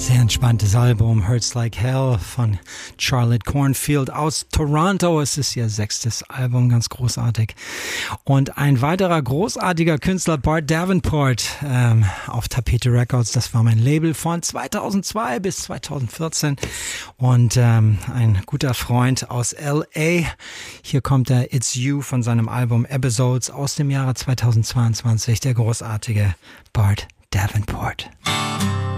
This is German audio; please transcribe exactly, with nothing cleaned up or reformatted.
Sehr entspanntes Album, Hurts Like Hell von Charlotte Cornfield aus Toronto. Es ist ihr sechstes Album, ganz großartig. Und ein weiterer großartiger Künstler, Bart Davenport, ähm, auf Tapete Records. Das war mein Label von zweitausendzwei bis zweitausendvierzehn. Und ähm, ein guter Freund aus L A. Hier kommt der It's You von seinem Album Episodes aus dem Jahre zweitausendzweiundzwanzig. Der großartige Bart Davenport.